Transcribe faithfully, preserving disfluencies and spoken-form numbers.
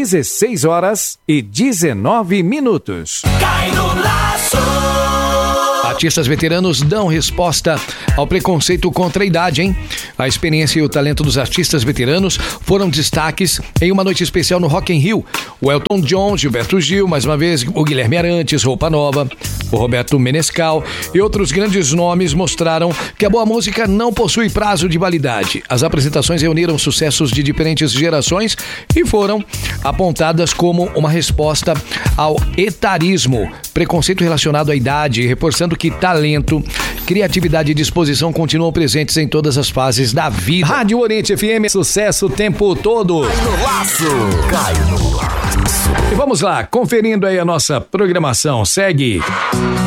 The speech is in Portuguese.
dezesseis horas e dezenove minutos. Cai no laço. Artistas veteranos dão resposta ao preconceito contra a idade, hein? A experiência e o talento dos artistas veteranos foram destaques em uma noite especial no Rock in Rio. O Elton John, Gilberto Gil, mais uma vez, o Guilherme Arantes, Roupa Nova, o Roberto Menescal e outros grandes nomes mostraram que a boa música não possui prazo de validade. As apresentações reuniram sucessos de diferentes gerações e foram apontadas como uma resposta ao etarismo, preconceito relacionado à idade, reforçando que talento, criatividade e disposição continuam presentes em todas as fases da vida. Rádio Oriente F M, sucesso o tempo todo. Cai no laço. Cai no laço. E vamos lá, conferindo aí a nossa programação. Segue.